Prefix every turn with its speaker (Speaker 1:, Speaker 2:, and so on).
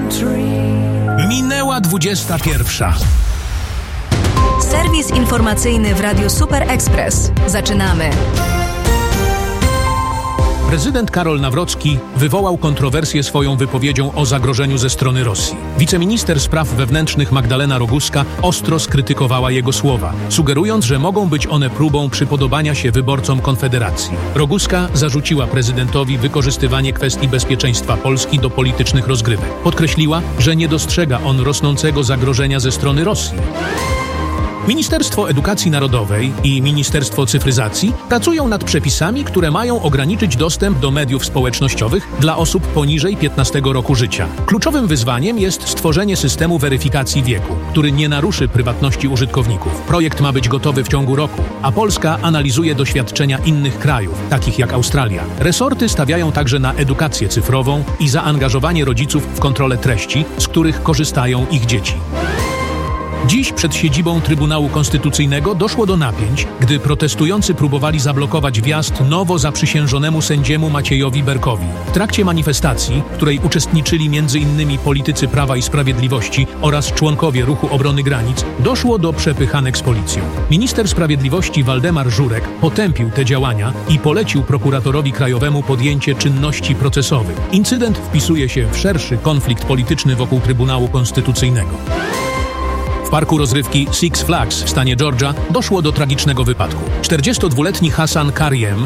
Speaker 1: Minęła 21.
Speaker 2: Serwis informacyjny w Radiu Super Express. Zaczynamy.
Speaker 1: Prezydent Karol Nawrocki wywołał kontrowersję swoją wypowiedzią o zagrożeniu ze strony Rosji. Wiceminister spraw wewnętrznych Magdalena Roguska ostro skrytykowała jego słowa, sugerując, że mogą być one próbą przypodobania się wyborcom Konfederacji. Roguska zarzuciła prezydentowi wykorzystywanie kwestii bezpieczeństwa Polski do politycznych rozgrywek. Podkreśliła, że nie dostrzega on rosnącego zagrożenia ze strony Rosji. Ministerstwo Edukacji Narodowej i Ministerstwo Cyfryzacji pracują nad przepisami, które mają ograniczyć dostęp do mediów społecznościowych dla osób poniżej 15 roku życia. Kluczowym wyzwaniem jest stworzenie systemu weryfikacji wieku, który nie naruszy prywatności użytkowników. Projekt ma być gotowy w ciągu roku, a Polska analizuje doświadczenia innych krajów, takich jak Australia. Resorty stawiają także na edukację cyfrową i zaangażowanie rodziców w kontrolę treści, z których korzystają ich dzieci. Dziś przed siedzibą Trybunału Konstytucyjnego doszło do napięć, gdy protestujący próbowali zablokować wjazd nowo zaprzysiężonemu sędziemu Maciejowi Berkowi. W trakcie manifestacji, w której uczestniczyli m.in. politycy Prawa i Sprawiedliwości oraz członkowie Ruchu Obrony Granic, doszło do przepychanek z policją. Minister Sprawiedliwości Waldemar Żurek potępił te działania i polecił prokuratorowi krajowemu podjęcie czynności procesowych. Incydent wpisuje się w szerszy konflikt polityczny wokół Trybunału Konstytucyjnego. W parku rozrywki Six Flags w stanie Georgia doszło do tragicznego wypadku. 42-letni Hasan Kariem